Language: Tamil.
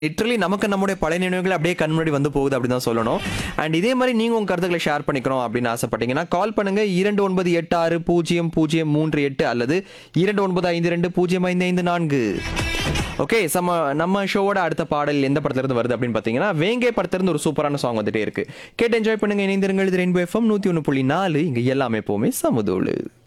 லிட்ரலி நமக்கு நம்முடைய பழைய நினைவுகள் அப்படியே கண் முன்னாடி வந்து போகுது அப்படின்னு தான் சொல்லணும். அண்ட் இதே மாதிரி நீங்க உங்க கருத்துக்களை ஷேர் பண்ணிக்கிறோம் அப்படின்னு ஆசைப்பட்டீங்கன்னா கால் பண்ணுங்க 29860038 அல்லது 2952055554. ஓகே, நம்ம ஷோவோட அடுத்த பாடல் எந்த படத்துல இருந்து வருது அப்படின்னு பாத்தீங்கன்னா வேங்கை படத்துல இருந்து ஒரு சூப்பரான சாங் வந்துட்டே இருக்கு. கேட்டு என்ஜாய் பண்ணுங்க. இணைந்திருங்கள். இது ரெயின்போ எஃப்எம் 101.4. இங்க எல்லாமே எப்பவுமே சமதோளு.